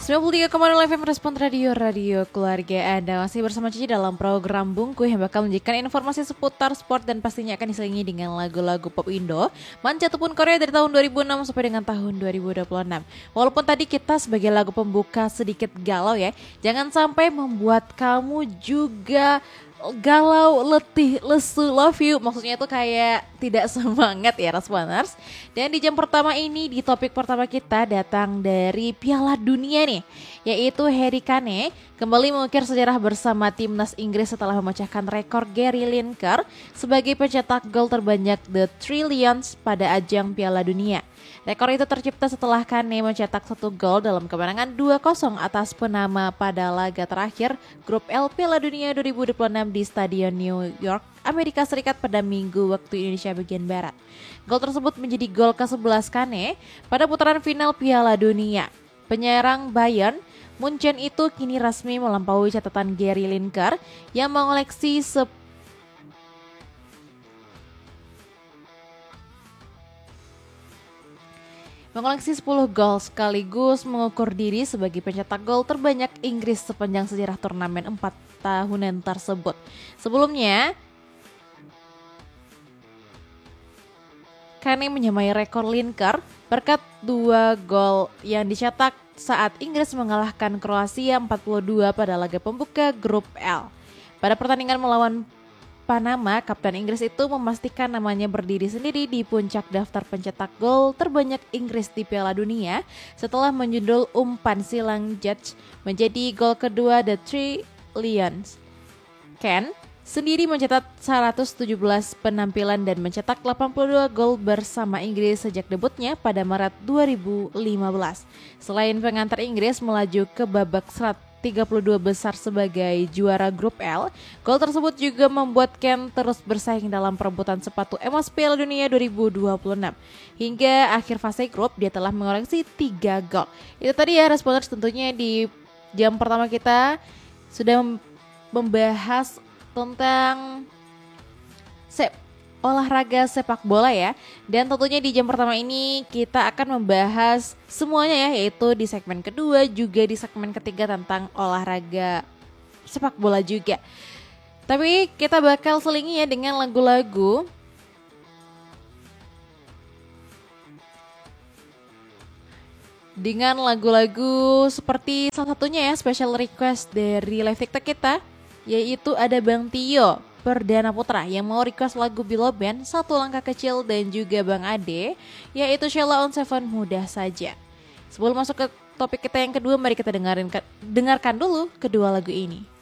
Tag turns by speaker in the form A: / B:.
A: 93,0 FM Respon Radio Keluarga Anda. Masih bersama Cici dalam program Bungku yang bakal menyajikan informasi seputar sport dan pastinya akan diselingi dengan lagu-lagu pop Indo, manca ataupun Korea dari tahun 2006 sampai dengan tahun 2026. Walaupun tadi kita sebagai lagu pembuka sedikit galau ya, jangan sampai membuat kamu juga galau, letih, lesu, love you. Maksudnya itu kayak tidak semangat ya Responers. Dan di jam pertama ini, di topik pertama kita datang dari Piala Dunia nih, yaitu Harry Kane kembali mengukir sejarah bersama timnas Inggris setelah memecahkan rekor Gary Lineker sebagai pencetak gol terbanyak The Trillions pada ajang Piala Dunia. Rekor itu tercipta setelah Kane mencetak 1 gol dalam kemenangan 2-0 atas Panama pada laga terakhir Grup L Piala Dunia 2026 di Stadion New York, Amerika Serikat pada Minggu waktu Indonesia bagian Barat. Gol tersebut menjadi gol ke-11 Kane pada putaran final Piala Dunia. Penyerang Bayern Munchen itu kini resmi melampaui catatan Gary Lineker yang mengoleksi 10 gol sekaligus mengukur diri sebagai pencetak gol terbanyak Inggris sepanjang sejarah turnamen 4 tahunan tersebut. Sebelumnya, Kane menyamai rekor Lineker berkat 2 gol yang dicetak saat Inggris mengalahkan Kroasia 4-2 pada laga pembuka Grup L. Pada pertandingan melawan Panama, Kapten Inggris itu memastikan namanya berdiri sendiri di puncak daftar pencetak gol terbanyak Inggris di Piala Dunia setelah menjundul umpan silang Judge menjadi gol kedua The Three Lions. Kane sendiri mencetak 117 penampilan dan mencetak 82 gol bersama Inggris sejak debutnya pada Maret 2015. Selain pengantar Inggris melaju ke babak 32 besar sebagai juara Grup L, gol tersebut juga membuat Kane terus bersaing dalam perebutan sepatu emas Piala Dunia 2026. Hingga akhir fase grup, dia telah mengoleksi 3 gol. Itu tadi ya Responers, tentunya di jam pertama kita sudah membahas tentang olahraga sepak bola ya. Dan tentunya di jam pertama ini kita akan membahas semuanya ya, yaitu di segmen kedua juga di segmen ketiga tentang olahraga sepak bola juga. Tapi kita bakal selingi ya dengan lagu-lagu seperti salah satunya ya special request dari live TikTok kita, yaitu ada Bang Tio Perdana Putra yang mau request lagu Below Band Satu Langkah Kecil, dan juga Bang Ade yaitu Sheila on Seven Mudah Saja. Sebelum masuk ke topik kita yang kedua, mari kita dengarkan dulu kedua lagu ini.